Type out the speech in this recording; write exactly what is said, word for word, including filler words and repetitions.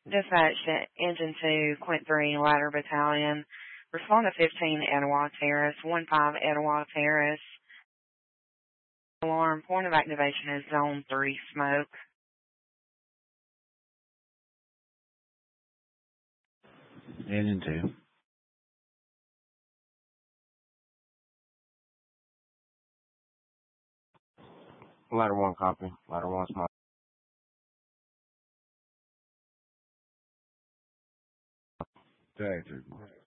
Dispatch to Engine two, Quint three, Ladder Battalion. Respond to fifteen Etowah Terrace, one five Etowah Terrace. Alarm, point of activation is Zone three smoke. Engine two. Ladder one copy. Ladder one small. Tag two.